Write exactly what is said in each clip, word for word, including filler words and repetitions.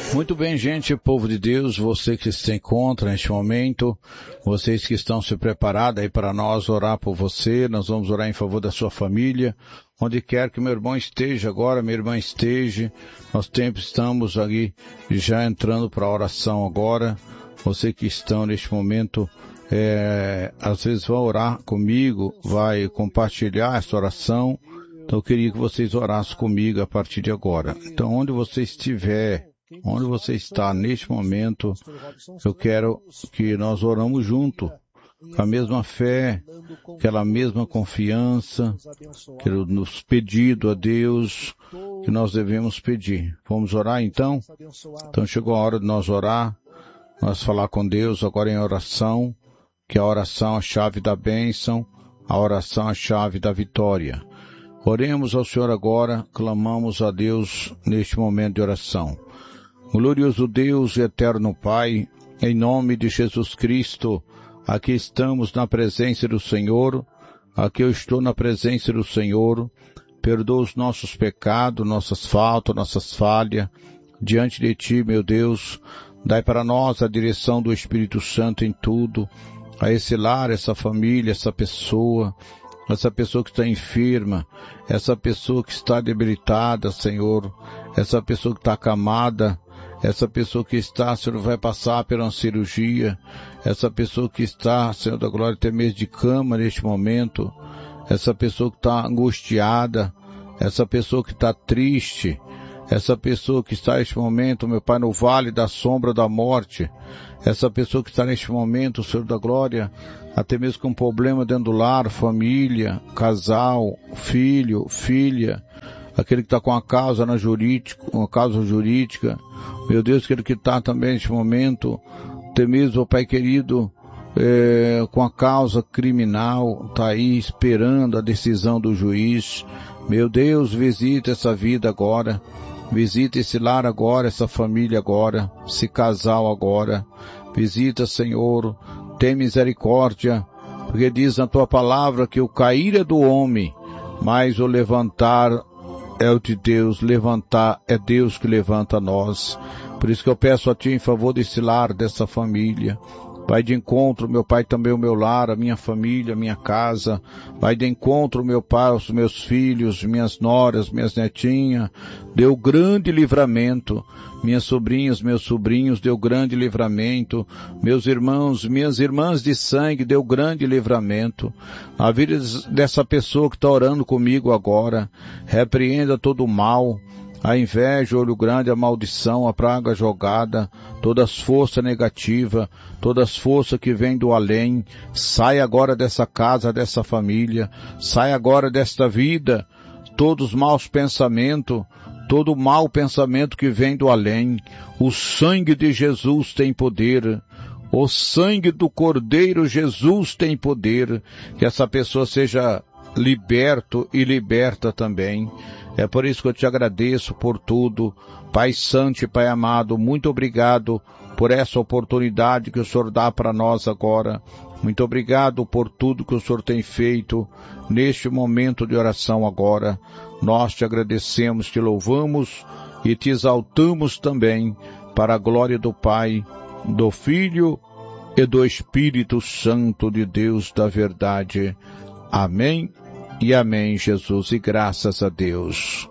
Muito bem, gente, povo de Deus, você que se encontra neste momento, vocês que estão se preparados aí para nós orar por você, nós vamos orar em favor da sua família, onde quer que meu irmão esteja agora, minha irmã esteja, nós sempre estamos aqui já entrando para a oração agora, você que estão neste momento, é, às vezes vai orar comigo, vai compartilhar essa oração, então eu queria que vocês orassem comigo a partir de agora. Então, onde você estiver, onde você está neste momento, eu quero que nós oramos junto, com a mesma fé, aquela mesma confiança, nos pedido a Deus que nós devemos pedir. Vamos orar então? Então chegou a hora de nós orar, nós falar com Deus agora em oração, que a oração é a chave da bênção, a oração é a chave da vitória. Oremos ao Senhor agora, clamamos a Deus neste momento de oração. Glorioso Deus e eterno Pai, em nome de Jesus Cristo, aqui estamos na presença do Senhor, aqui eu estou na presença do Senhor, perdoa os nossos pecados, nossas faltas, nossas falhas, diante de Ti, meu Deus, dai para nós a direção do Espírito Santo em tudo, a esse lar, essa família, essa pessoa, essa pessoa que está enferma, essa pessoa que está debilitada, Senhor, essa pessoa que está acamada, essa pessoa que está, Senhor, vai passar por uma cirurgia, essa pessoa que está, Senhor da glória, até mesmo de cama neste momento, essa pessoa que está angustiada, essa pessoa que está triste, essa pessoa que está neste momento, meu Pai, no vale da sombra da morte, essa pessoa que está neste momento, Senhor da glória, até mesmo com problema dentro do lar, família, casal, filho, filha, aquele que está com a causa na jurídica, uma causa jurídica, meu Deus, aquele que está também neste momento, até mesmo, Pai querido, é, com a causa criminal, está aí esperando a decisão do juiz, meu Deus, visita essa vida agora, visita esse lar agora, essa família agora, esse casal agora, visita, Senhor, tem misericórdia, porque diz na Tua palavra que o cair é do homem, mas o levantar é o de Deus, levantar é Deus que levanta nós. Por isso que eu peço a Ti em favor desse lar, dessa família. Vai de encontro, meu Pai, também o meu lar, a minha família, a minha casa. Vai de encontro, meu Pai, os meus filhos, minhas noras, minhas netinhas. Deu grande livramento. Minhas sobrinhas, meus sobrinhos, deu grande livramento. Meus irmãos, minhas irmãs de sangue, deu grande livramento. A vida dessa pessoa que está orando comigo agora, repreenda todo o mal, a inveja, o olho grande, a maldição, a praga jogada, todas as forças negativas, todas as forças que vêm do além, sai agora dessa casa, dessa família, sai agora desta vida, todos os maus pensamentos, todo mau pensamento que vem do além. O sangue de Jesus tem poder, o sangue do Cordeiro Jesus tem poder, que essa pessoa seja liberto e liberta também. É por isso que eu te agradeço por tudo. Pai Santo e Pai amado, muito obrigado por essa oportunidade que o Senhor dá para nós agora. Muito obrigado por tudo que o Senhor tem feito neste momento de oração agora. Nós te agradecemos, te louvamos e te exaltamos também para a glória do Pai, do Filho e do Espírito Santo de Deus da verdade. Amém. E amém, Jesus, e graças a Deus.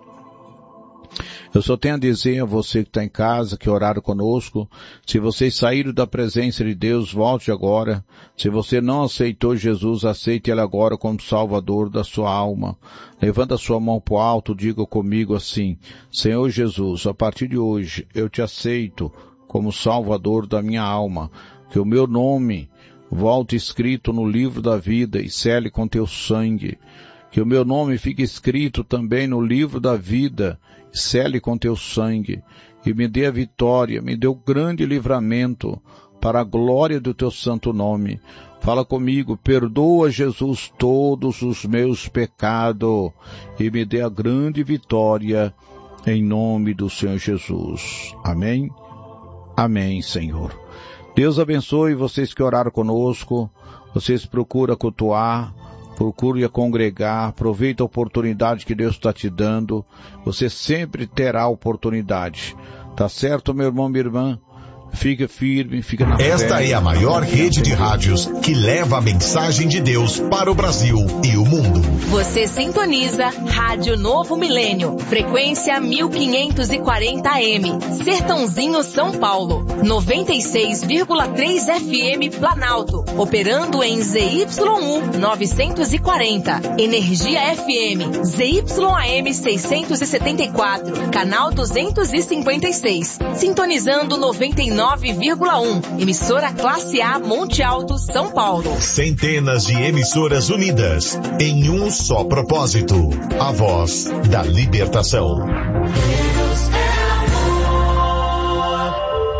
Eu só tenho a dizer a você que está em casa, que oraram conosco, se vocês saíram da presença de Deus, volte agora. Se você não aceitou Jesus, aceite Ele agora como Salvador da sua alma. Levanta a sua mão para o alto, diga comigo assim: Senhor Jesus, a partir de hoje eu te aceito como Salvador da minha alma, que o meu nome volte escrito no livro da vida e cele com teu sangue. Que o meu nome fique escrito também no livro da vida, cele com teu sangue, e me dê a vitória, me dê o grande livramento, para a glória do teu santo nome. Fala comigo, perdoa, Jesus, todos os meus pecados, e me dê a grande vitória, em nome do Senhor Jesus. Amém? Amém, Senhor. Deus abençoe vocês que oraram conosco, vocês procuram cultuar, procure a congregar, aproveita a oportunidade que Deus está te dando, você sempre terá oportunidade. Tá certo, meu irmão, minha irmã? Fica firme, fica na fé. Esta é a maior rede de rádios que leva a mensagem de Deus para o Brasil e o mundo. Você sintoniza Rádio Novo Milênio, frequência mil quinhentos e quarenta A M, Sertãozinho, São Paulo, noventa e seis vírgula três F M Planalto, operando em Z Y um novecentos e quarenta, Energia F M, Z Y A M seiscentos e setenta e quatro, canal duzentos e cinquenta e seis, sintonizando noventa e nove vírgula um, emissora Classe A Monte Alto, São Paulo. Centenas de emissoras unidas em um só propósito, a voz da libertação. Deus é amor.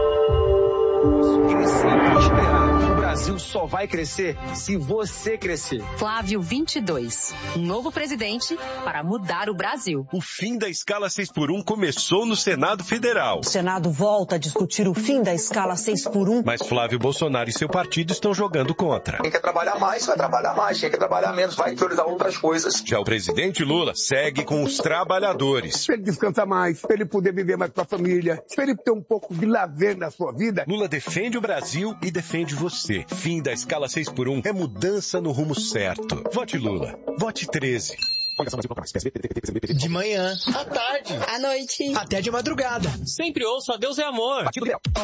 Crescer, esperar. O Brasil só vai crescer se você crescer. Flávio vinte e dois, um novo presidente para mudar o Brasil. O fim da escala seis por um começou no Senado Federal. O Senado volta a discutir o fim da escala seis por um. Mas Flávio Bolsonaro e seu partido estão jogando contra. Quem quer trabalhar mais, vai trabalhar mais. Quem quer trabalhar menos, vai priorizar outras coisas. Já o presidente Lula segue com os trabalhadores. Para ele descansar mais, para ele poder viver mais com a família, para ele ter um pouco de lazer na sua vida. Lula defende o Brasil e defende você. Fim da escala seis por um é mudança no rumo certo. Vote Lula. Vote treze. De manhã, à tarde, à noite, até de madrugada. Sempre ouço a Deus é amor.